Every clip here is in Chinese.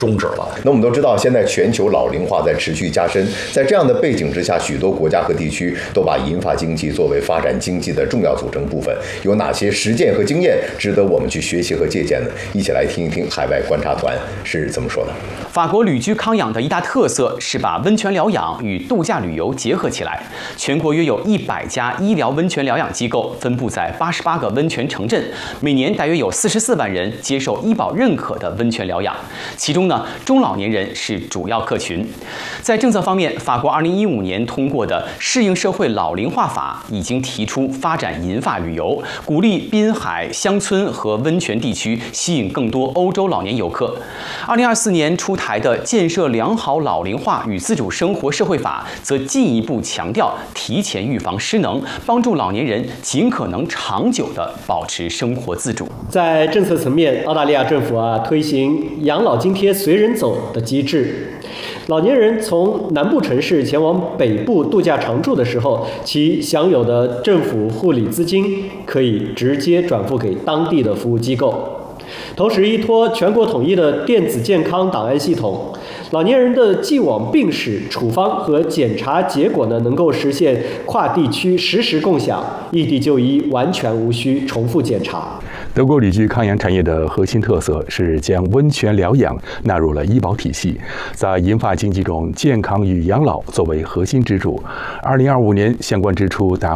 终止了。 那我们都知道，现在全球老龄化在持续加深，在这样的背景之下，许多国家和地区都把银发经济作为发展经济的重要组成部分。有哪些实践和经验值得我们去学习和借鉴呢？一起来听一听海外观察团是怎么说的。 法国旅居康养的一大特色是把温泉疗养与度假旅游结合起来。全国约有100家医疗温泉疗养机构，分布在88个温泉城镇，每年大约有44万人接受医保认可的温泉疗养。其中呢，中老年人是主要客群。在政策方面，法国2015年通过的《适应社会老龄化法》已经提出发展银发旅游，鼓励滨海乡村和温泉地区吸引更多欧洲老年游客。2024年出台的《建设良好老龄化与自主生活社会法》则进一步强调提前预防失能，帮助老年人尽可能长久地保持生活自主。 在政策层面，澳大利亚政府推行养老津贴随人走的机制。老年人从南部城市前往北部度假常住的时候，其享有的政府护理资金可以直接转付给当地的服务机构。同时，依托全国统一的电子健康档案系统，老年人的既往病史、处方和检查结果能够实现跨地区实时共享，异地就医完全无需重复检查。 德国旅居康养产业的核心特色是将温泉疗养纳入了医保体系，在银发经济中，健康与养老作为核心支柱。2025年相关支出达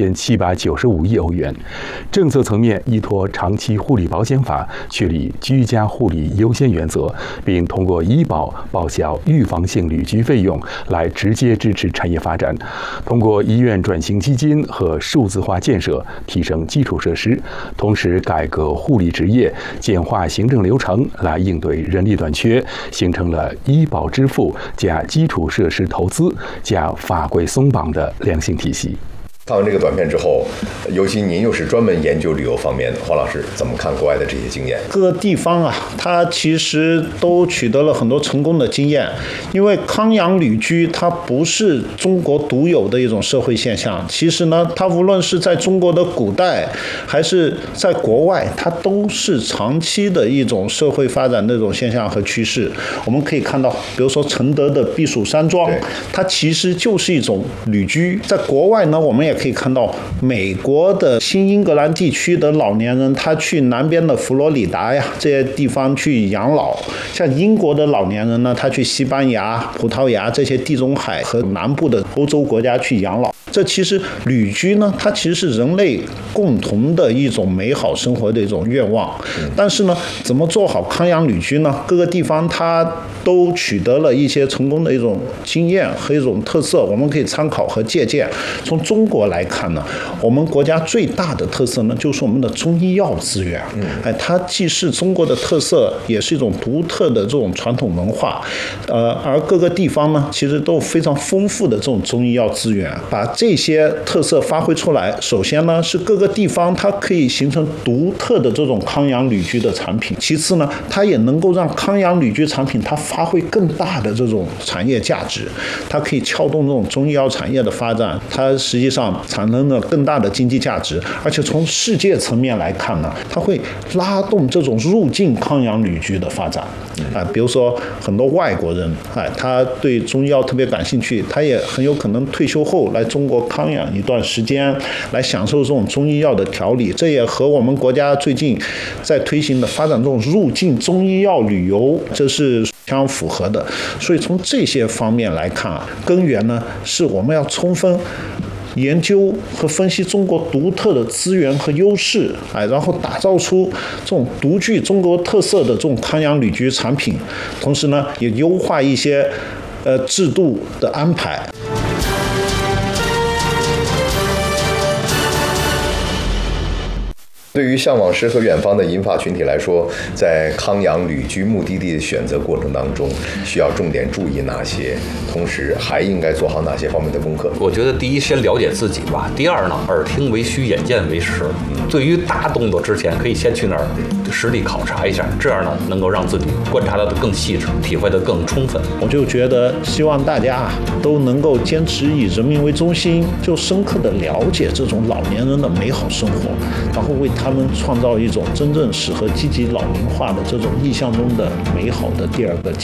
5795亿欧元。政策层面，依托长期护理保险法，确立居家护理优先原则，并通过医保报销预防性旅居费用来直接支持产业发展。通过医院转型基金和数字化建设提升基础设施，同时改革护理职业，简化行政流程来应对人力短缺，形成了医保支付加基础设施投资加法规松绑的良性体系。 看完这个短片之后，尤其您又是专门研究旅游方面的，黄老师怎么看国外的这些经验？ 各个地方它其实都取得了很多成功的经验，因为康养旅居它不是中国独有的一种社会现象，其实呢，它无论是在中国的古代，还是在国外，它都是长期的一种社会发展的一种现象和趋势。我们可以看到，比如说承德的避暑山庄，它其实就是一种旅居。在国外呢，我们也可以看到美国的新英格兰地区的老年人，他去南边的佛罗里达呀这些地方去养老，像英国的老年人呢，他去西班牙、葡萄牙这些地中海和南部的欧洲国家去养老。这其实旅居呢，它其实是人类共同的一种美好生活的一种愿望。但是呢，怎么做好康养旅居呢？各个地方它都取得了一些成功的一种经验和一种特色，我们可以参考和借鉴。从中国来看呢，我们国家最大的特色呢，就是我们的中医药资源。它既是中国的特色，也是一种独特的这种传统文化。而各个地方呢，其实都有非常丰富的这种中医药资源，把这些特色发挥出来。首先呢，是各个地方它可以形成独特的这种康养旅居的产品；其次呢，它也能够让康养旅居产品它发挥更大的这种产业价值，它可以撬动这种中医药产业的发展，它实际上产生了更大的经济价值。而且从世界层面来看呢，它会拉动这种入境康养旅居的发展。比如说很多外国人，他对中医药特别感兴趣，他也很有可能退休后来中国康养一段时间，来享受这种中医药的调理。这也和我们国家最近在推行的发展这种入境中医药旅游，这是相符合的。所以从这些方面来看根源呢，是我们要充分研究和分析中国独特的资源和优势，然后打造出这种独具中国特色的这种康养旅居产品，同时呢，也优化一些制度的安排。 对于向往诗和远方的银发群体来说，在康养旅居目的地的选择过程当中，需要重点注意哪些？同时还应该做好哪些方面的功课？ 我觉得第一，先了解自己吧；第二呢，耳听为虚，眼见为实。 对于大动作之前，可以先去那儿实地考察一下，这样呢能够让自己观察得更细致，体会得更充分。 我就觉得希望大家都能够坚持以人民为中心，就深刻地了解这种老年人的美好生活，然后为他们创造一种真正适合积极老龄化的这种意象中的美好的第二个